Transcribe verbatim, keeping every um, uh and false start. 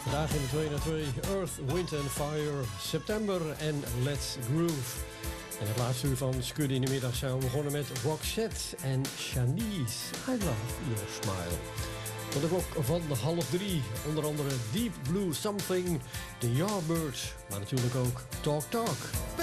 Vandaag in de twee na twee Earth, Wind and Fire, September en Let's Groove. En het laatste uur van Scuddy in de middag zijn we begonnen met Roxette en Shanice. I love your smile. Tot de klok van half drie, onder andere Deep Blue Something, The Yardbirds, maar natuurlijk ook Talk Talk.